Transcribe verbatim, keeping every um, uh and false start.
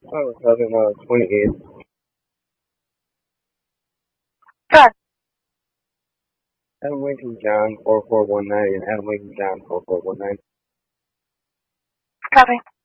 Oh, seven, uh, twenty-eight. Good. Adam Lincoln John four four one nine and Adam Lincoln John four four one nine. Copy.